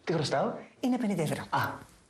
Τι χρωστάω? Είναι 50 ευρώ. Α.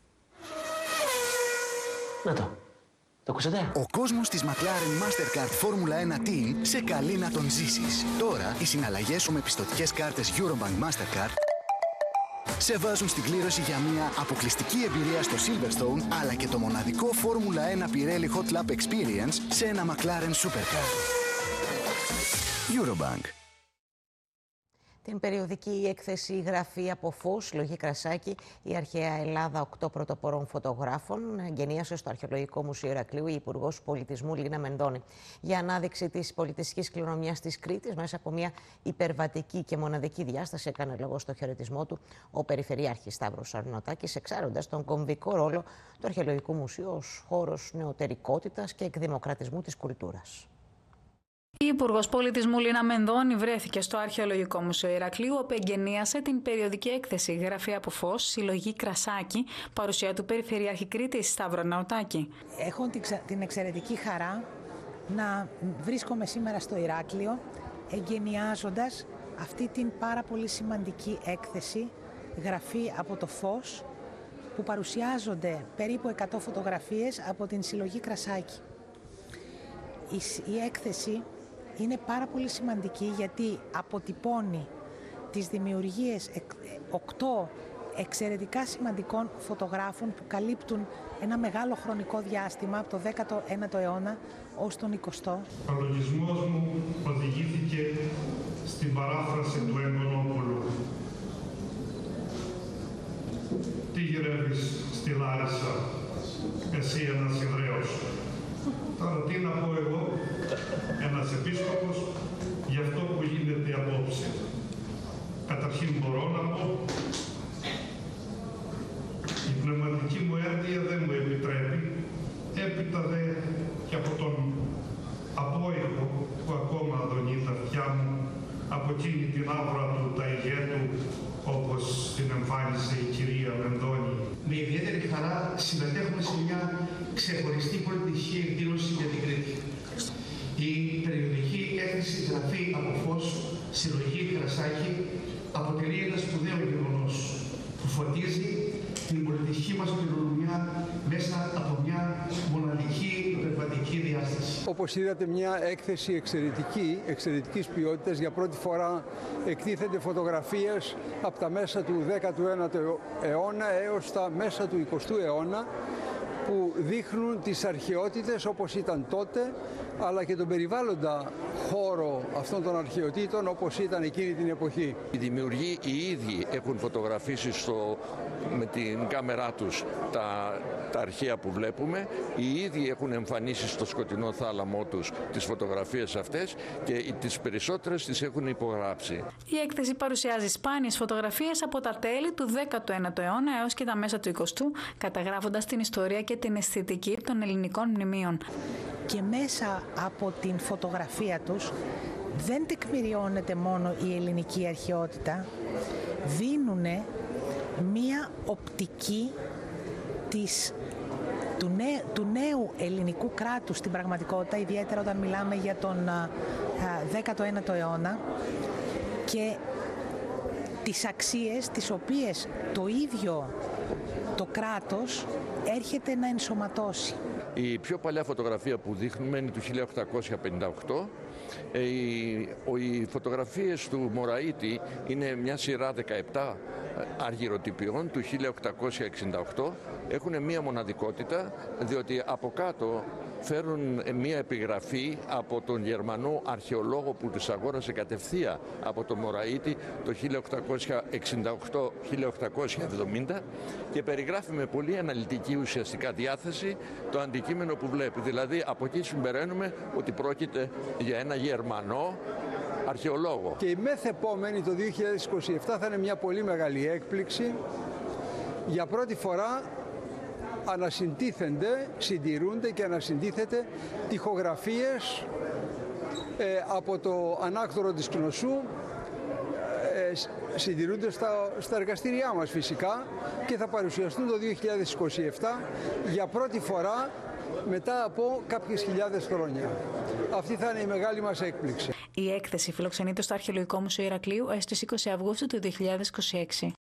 Να το. Το ακούσατε? Ο κόσμος της McLaren Mastercard Formula 1 Team σε καλεί να τον ζήσεις. Τώρα, οι συναλλαγές σου με πιστωτικές κάρτες Eurobank Mastercard σε βάζουν στην κλήρωση για μια αποκλειστική εμπειρία στο Silverstone, αλλά και το μοναδικό Formula 1 Pirelli Hot Lap Experience σε ένα McLaren Supercar. Eurobank. Την περιοδική έκθεση «Γραφή από φως», συλλογή Κρασάκη, η αρχαία Ελλάδα 8 πρωτοπόρων φωτογράφων, εγγενίασε στο Αρχαιολογικό Μουσείο Ηρακλείου η Υπουργός Πολιτισμού Λίνα Μενδώνη για ανάδειξη της πολιτιστικής κληρονομιάς της Κρήτης μέσα από μια υπερβατική και μοναδική διάσταση. Έκανε λόγο στο χαιρετισμό του ο Περιφερειάρχης Σταύρος Αρνοτάκης, εξάροντας τον κομβικό ρόλο του Αρχαιολογικού Μουσείου ως χώρος νεωτερικότητας και εκδημοκρατισμού της κουλτούρας. Η Υπουργός Πολιτισμού Λίνα Μενδώνη βρέθηκε στο Αρχαιολογικό Μουσείο Ηρακλείου, όπου εγγενίασε την περιοδική έκθεση «Γραφή από φως», συλλογή Κρασάκη, παρουσία του Περιφερειάρχη Κρήτης Σταύρο Αρνοτάκη. Έχω την εξαιρετική χαρά να βρίσκομαι σήμερα στο Ηράκλειο, εγγενιάζοντας αυτή την πάρα πολύ σημαντική έκθεση «Γραφή από το φως», που παρουσιάζονται περίπου 100 φωτογραφίες από την συλλογή Κρασάκη. Η έκθεση είναι πάρα πολύ σημαντική γιατί αποτυπώνει τις δημιουργίες 8 εξαιρετικά σημαντικών φωτογράφων που καλύπτουν ένα μεγάλο χρονικό διάστημα από το 19ο αιώνα ως τον 20ο. Ο λογισμός μου οδηγήθηκε στην παράφραση του Εγγονόπουλου. Τι γυρεύεις στη Λάρισα, εσύ ένας Ιδραίος? Τώρα τι να πω εγώ, ένας επίσκοπος, για αυτό που γίνεται απόψε. Καταρχήν μπορώ να πω, η πνευματική μου ένδυα δεν μου επιτρέπει, έπειτα δε και από τον απόϊχο που ακόμα αδονεί τα αυτιά μου, από εκείνη την άβρα του τα ηγέτου, όπως την εμφάνισε η κυρία Μενδώνη. Με ιδιαίτερη χαρά συμμετέχουμε σε μια ξεχωριστή πολιτική εκδήλωση για την Κρήτη. Η περιοδική έκθεση «Γραφή από φως», συλλογή Κρασάκη, αποτελεί ένα σπουδαίο γεγονός που φωτίζει την πολιτική μας κληρονομιά μέσα από μια μοναδική υπερβατική διάσταση. Όπως είδατε, μια έκθεση εξαιρετικής ποιότητας. Για πρώτη φορά εκτίθενται φωτογραφίες από τα μέσα του 19ου αιώνα έως τα μέσα του 20ου αιώνα, που δείχνουν τις αρχαιότητες όπως ήταν τότε, αλλά και τον περιβάλλοντα χώρο αυτών των αρχαιοτήτων όπως ήταν εκείνη την εποχή. Οι δημιουργοί οι ίδιοι έχουν φωτογραφίσει με την κάμερά τους τα αρχαία που βλέπουμε. Οι ίδιοι έχουν εμφανίσει στο σκοτεινό θάλαμό τους τις φωτογραφίες αυτές και τις περισσότερες τις έχουν υπογράψει. Η έκθεση παρουσιάζει σπάνιες φωτογραφίες από τα τέλη του 19ου αιώνα έως και τα μέσα του 20ου, καταγράφοντας την ιστορία και την αισθητική των ελληνικών μνημείων. Και μέσα από την φωτογραφία τους δεν τεκμηριώνεται μόνο η ελληνική αρχαιότητα, δίνουν μία οπτική του νέου ελληνικού κράτους στην πραγματικότητα, ιδιαίτερα όταν μιλάμε για τον 19ο αιώνα, και τις αξίες τις οποίες το ίδιο το κράτος έρχεται να ενσωματώσει. Η πιο παλιά φωτογραφία που δείχνουμε είναι του 1858. Οι φωτογραφίες του Μωραΐτη είναι μια σειρά 17 αργυροτυπιών του 1868. Έχουν μία μοναδικότητα, διότι από κάτω φέρουν μία επιγραφή από τον Γερμανό αρχαιολόγο που τους αγόρασε κατευθείαν από το Μωραΐτη το 1868-1870 και περιγράφει με πολύ αναλυτική ουσιαστικά διάθεση το αντικείμενο που βλέπει. Δηλαδή από εκεί συμπεραίνουμε ότι πρόκειται για ένα Γερμανό αρχαιολόγο. Και η μεθεπόμενη το 2027 θα είναι μια πολύ μεγάλη έκπληξη. Για πρώτη φορά συντηρούνται και ανασυντίθεται τοιχογραφίες από το ανάκτορο της Κνωσού, συντηρούνται στα εργαστήριά μας φυσικά και θα παρουσιαστούν το 2027 για πρώτη φορά μετά από κάποιες χιλιάδες χρόνια. Αυτή θα είναι η μεγάλη μας έκπληξη. Η έκθεση φιλοξενείται στο Αρχαιολογικό Μουσείο Ηρακλείου έως τις 20 Αυγούστου του 2026.